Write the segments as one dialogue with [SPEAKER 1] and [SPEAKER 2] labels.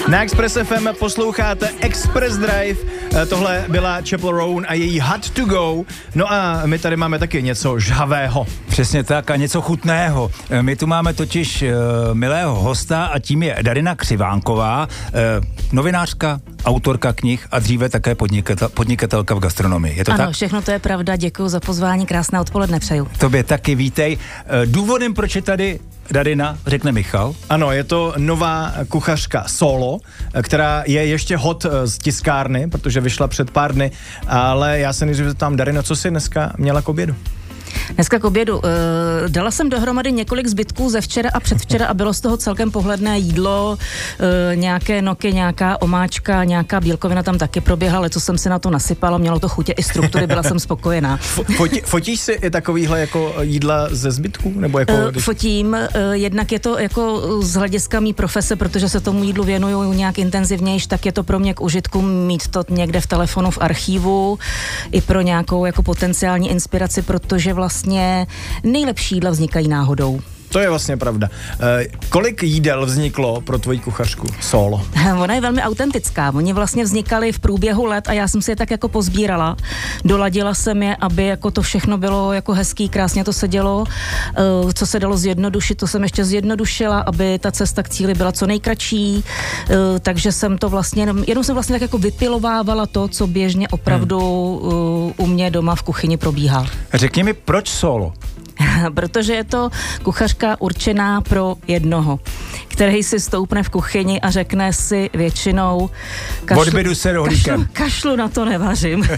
[SPEAKER 1] Na Express FM posloucháte Express Drive, tohle byla Chappell Roan a její Hot to Go, no a my tady máme taky něco žhavého.
[SPEAKER 2] Přesně tak a něco chutného. My tu máme totiž milého hosta a tím je Darina Křivánková, novinářka, autorka knih a dříve také podnikatelka v gastronomii. Je to
[SPEAKER 3] ano,
[SPEAKER 2] tak?
[SPEAKER 3] Všechno to je pravda, děkuji za pozvání, krásné odpoledne přeju.
[SPEAKER 2] Tobě taky vítej. Důvodem, proč je tady Darina, řekne Michal.
[SPEAKER 1] Ano, je to nová kuchařka Solo, která je ještě hot z tiskárny, protože vyšla před pár dny, ale já se nejdřív zeptám, Darino, co jsi dneska měla k obědu?
[SPEAKER 3] Dneska k obědu. Dala jsem dohromady několik zbytků ze včera a předvčera a bylo z toho celkem pohledné jídlo, nějaké noky, nějaká omáčka, nějaká bílkovina tam taky proběhla, ale co jsem si na to nasypala, mělo to chutě i struktury, byla jsem spokojená.
[SPEAKER 1] Fotíš si i takovýhle jako jídla ze zbytků? Nebo jako,
[SPEAKER 3] Fotím, jednak je to jako z hlediska mý profese, protože se tomu jídlu věnuju nějak intenzivnějš, tak je to pro mě k užitku mít to někde v telefonu, v archívu, i pro nějakou jako potenciální inspiraci, protože vlastně nejlepší jídla vznikají náhodou.
[SPEAKER 1] To je vlastně pravda. Kolik jídel vzniklo pro tvoji kuchařku Solo?
[SPEAKER 3] Ona je velmi autentická. Oni vlastně vznikaly v průběhu let a já jsem si je tak jako pozbírala. Doladila jsem je, aby jako to všechno bylo jako hezký, krásně to sedělo. Co se dalo zjednodušit, to jsem ještě zjednodušila, aby ta cesta k cíli byla co nejkratší. Takže jsem to vlastně, jenom jsem vlastně tak jako vypilovávala to, co běžně opravdu u mě doma v kuchyni probíhá.
[SPEAKER 2] Řekni mi, proč Solo?
[SPEAKER 3] Protože je to kuchařka určená pro jednoho, který si stoupne v kuchyni a řekne si většinou
[SPEAKER 2] odbydu se rohlíkem.
[SPEAKER 3] Kašlu na to nevařím.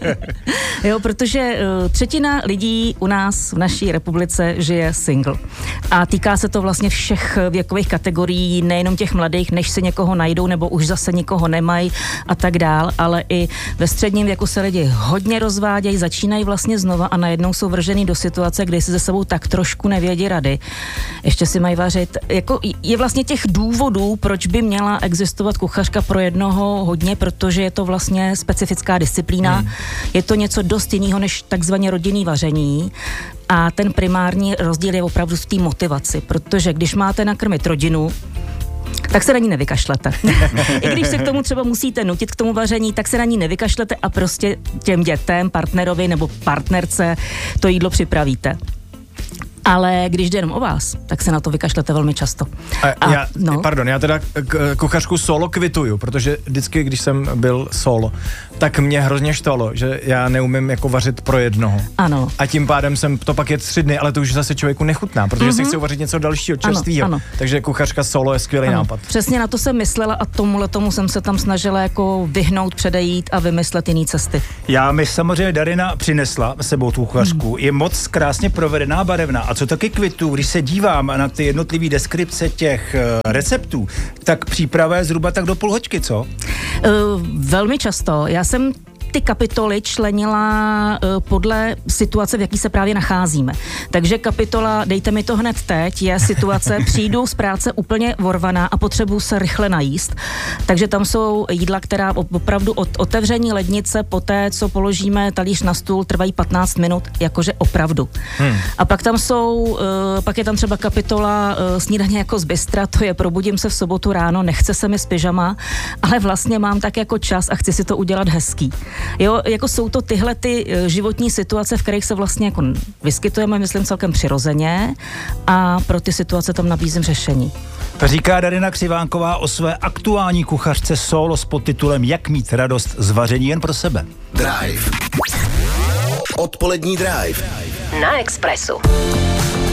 [SPEAKER 3] Jo, protože třetina lidí u nás v naší republice žije single. A týká se to vlastně všech věkových kategorií, nejenom těch mladých, než si někoho najdou, nebo už zase nikoho nemají a tak dál, ale i ve středním věku se lidi hodně rozvádějí, začínají vlastně znova a najednou jsou vržený do situace, kdy si ze sebou tak trošku nevědí rady. Ještě si mají vařit. Jako je vlastně těch důvodů, proč by měla existovat kuchařka pro jednoho hodně, protože je to vlastně specifická disciplína. Je to něco dost jiného než takzvaně rodinný vaření. A ten primární rozdíl je opravdu v té motivaci, protože když máte nakrmit rodinu, tak se na ní nevykašlete. I když se k tomu třeba musíte nutit k tomu vaření, tak se na ní nevykašlete a prostě těm dětem, partnerovi nebo partnerce to jídlo připravíte. Ale když jde jenom o vás, tak se na to vykašlete velmi často.
[SPEAKER 1] Já teda kuchařku Solo kvituju, protože vždycky, když jsem byl solo, tak mě hrozně štvalo, že já neumím jako vařit pro jednoho.
[SPEAKER 3] Ano.
[SPEAKER 1] A tím pádem to pak je 3 dny, ale to už zase člověku nechutná, protože si chci uvařit něco dalšího, čerstvýho. Ano. Takže kuchařka Solo je skvělý nápad.
[SPEAKER 3] Přesně na to jsem myslela a tomu jsem se tam snažila jako vyhnout, předejít a vymyslet jiný cesty.
[SPEAKER 2] Mi samozřejmě Darina přinesla sebou tu kuchařku. Je moc krásně provedená, barevná. A co taky kvitu, když se dívám na ty jednotlivé deskripce těch receptů, tak příprava je zhruba tak do půl hoďky, co?
[SPEAKER 3] Velmi často. Já jsem ty kapitoly členila podle situace, v jaký se právě nacházíme. Takže kapitola, dejte mi to hned teď, je situace, přijdu z práce úplně vorvaná a potřebuju se rychle najíst. Takže tam jsou jídla, která opravdu od otevření lednice po té, co položíme talíř na stůl, trvají 15 minut, jakože opravdu. A pak je tam třeba kapitola snídaně jako z bystra, to je probudím se v sobotu ráno, nechce se mi z pyžama, ale vlastně mám tak jako čas a chci si to udělat hezký. Jo, jako jsou to tyhle ty životní situace, v kterých se vlastně jako vyskytujeme, myslím, celkem přirozeně a pro ty situace tam nabízím řešení.
[SPEAKER 2] Říká Darina Křivánková o své aktuální kuchařce Solo s podtitulem Jak mít radost z vaření jen pro sebe.
[SPEAKER 4] Drive. Odpolední Drive.
[SPEAKER 5] Na Expressu.